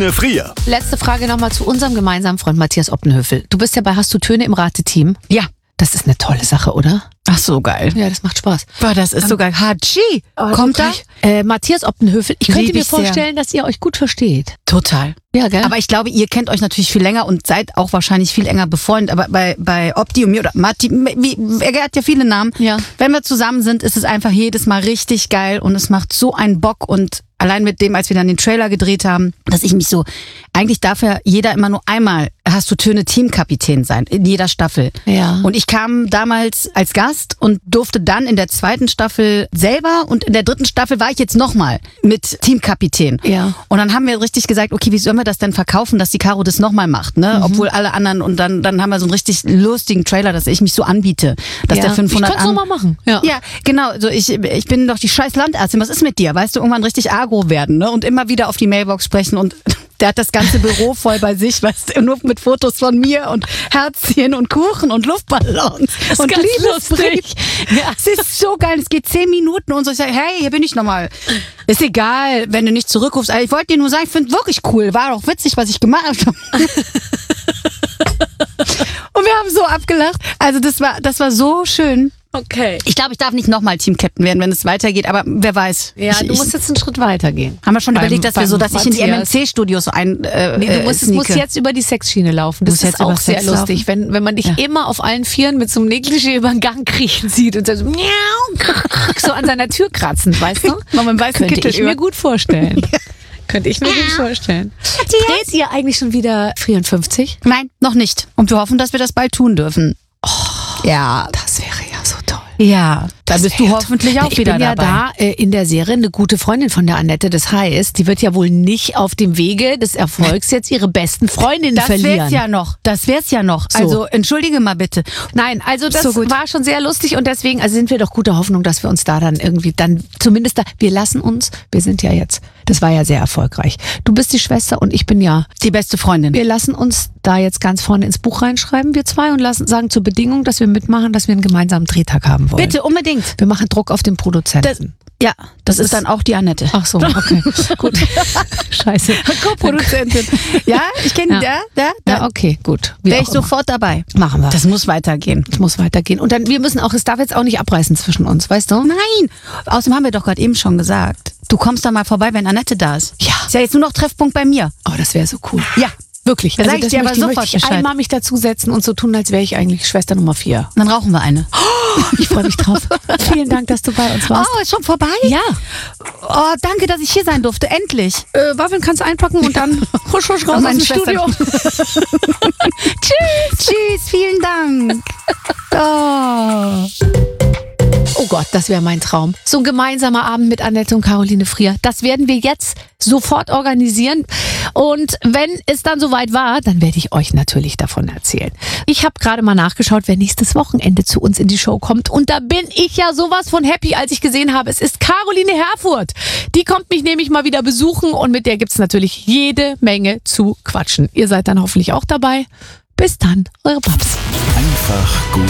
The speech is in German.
Caroline Frier. Letzte Frage nochmal zu unserem gemeinsamen Freund Matthias Optenhöfel. Du bist ja bei Hast du Töne im Rateteam. Ja. Das ist eine tolle Sache, oder? Ach so, geil. Ja, das macht Spaß. Boah, das ist so geil. Hatschi! Kommt da? Matthias Optenhöfel, ich könnte Lieb mir ich sehr. vorstellen, dass ihr euch gut versteht. Total. Ja, gell? Aber ich glaube, ihr kennt euch natürlich viel länger und seid auch wahrscheinlich viel enger befreundet. Aber bei Opti und mir oder Matti, er hat ja viele Namen. Ja. Wenn wir zusammen sind, ist es einfach jedes Mal richtig geil und es macht so einen Bock. Und allein mit dem, als wir dann den Trailer gedreht haben, dass ich mich so, eigentlich darf ja jeder immer nur einmal Hast du Töne Teamkapitän sein, in jeder Staffel. Ja. Und ich kam damals als Gast und durfte dann in der 2. Staffel selber und in der 3. Staffel war ich jetzt nochmal mit Teamkapitän. Ja. Und dann haben wir richtig gesagt, okay, wie sollen wir das denn verkaufen, dass die Caro das nochmal macht, ne? Obwohl alle anderen, und dann haben wir so einen richtig lustigen Trailer, dass ich mich so anbiete, dass der 500 ich könnte es nochmal machen. Ja. Ja, genau. So ich bin doch die scheiß Landärztin. Was ist mit dir? Weißt du, irgendwann richtig agro werden, ne? Und immer wieder auf die Mailbox sprechen und der hat das ganze Büro voll bei sich, weißt du, nur mit Fotos von mir und Herzchen und Kuchen und Luftballons und ganz Liebesbrief. Ja. Es ist so geil. Es geht 10 Minuten und so. Ich sage, hey, hier bin ich nochmal. Ist egal, wenn du nicht zurückrufst. Also ich wollte dir nur sagen, ich finde wirklich cool. War doch witzig, was ich gemacht habe. Und wir haben so abgelacht. Also das war so schön. Okay. Ich glaube, ich darf nicht nochmal Team-Captain werden, wenn es weitergeht, aber wer weiß. Ja, du musst jetzt einen Schritt weitergehen. Haben wir schon überlegt, dass ich in die Matthias. MMC-Studios so Es muss jetzt über die Sexschiene laufen. Das Muss jetzt ist auch über sehr Sex lustig, wenn man dich immer auf allen Vieren mit so einem Negligé über den Gang kriechen sieht und so, miau, so an seiner Tür kratzen, weißt du? Noch mit dem weißen Könnte Kittel ich mir gut vorstellen. Könnte ich mir gut vorstellen. Dreht ihr eigentlich schon wieder 54? Nein, noch nicht. Und wir hoffen, dass wir das bald tun dürfen. Ja, Das wäre ja so toll. ja. Da bist du hoffentlich auch wieder dabei. Ich bin ja da in der Serie eine gute Freundin von der Annette. Das heißt, die wird ja wohl nicht auf dem Wege des Erfolgs jetzt ihre besten Freundinnen verlieren. Das wär's ja noch. So. Also, entschuldige mal bitte. Nein, also das So gut. war schon sehr lustig und deswegen sind wir doch guter Hoffnung, dass wir uns da dann irgendwie zumindest wir sind ja jetzt, das war ja sehr erfolgreich. Du bist die Schwester und ich bin ja Die beste Freundin. wir lassen uns da jetzt ganz vorne ins Buch reinschreiben, wir zwei, und sagen zur Bedingung, dass wir mitmachen, dass wir einen gemeinsamen Drehtag haben wollen. Bitte, unbedingt. Wir machen Druck auf den Produzenten. Das ist dann auch die Annette. Ach so, okay, gut. Scheiße. Co-Produzentin. Ja, ich kenne Ja, okay, gut. Wie Wäre auch ich sofort dabei. immer. Machen wir. Das muss weitergehen. Das muss weitergehen. Und dann, es darf jetzt auch nicht abreißen zwischen uns, weißt du? Nein. Außerdem haben wir doch gerade eben schon gesagt, du kommst da mal vorbei, wenn Annette da ist. Ja. Ist ja jetzt nur noch Treffpunkt bei mir. Oh, das wäre so cool. Ja. Wirklich. Da sag ich das dir aber möchte sofort ich Bescheid. einmal mich dazusetzen und so tun, als wäre ich eigentlich Schwester Nummer 4. Dann rauchen wir eine. Ich freue mich drauf. Vielen Dank, dass du bei uns warst. Oh, ist schon vorbei? Ja. Oh, danke, dass ich hier sein durfte. Endlich. Waffeln kannst du einpacken und dann husch raus aus meine dem Schwester. Studio. Tschüss. Tschüss, vielen Dank. Oh. Oh Gott, das wäre mein Traum. So ein gemeinsamer Abend mit Annette und Caroline Frier. Das werden wir jetzt sofort organisieren. Und wenn es dann soweit war, dann werde ich euch natürlich davon erzählen. Ich habe gerade mal nachgeschaut, wer nächstes Wochenende zu uns in die Show kommt. Und da bin ich ja sowas von happy, als ich gesehen habe, es ist Caroline Herfurth. Die kommt mich nämlich mal wieder besuchen und mit der gibt's natürlich jede Menge zu quatschen. Ihr seid dann hoffentlich auch dabei. Bis dann, eure Babs. Einfach gut